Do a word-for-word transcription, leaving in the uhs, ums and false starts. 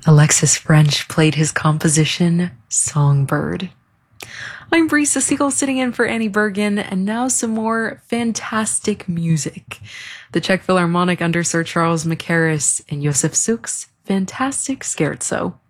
Alexis French played his composition, Songbird. I'm Brisa Siegel sitting in for Annie Bergen, and now some more fantastic music. The Czech Philharmonic under Sir Charles Mackerras and Josef Suk's Fantastic Scherzo.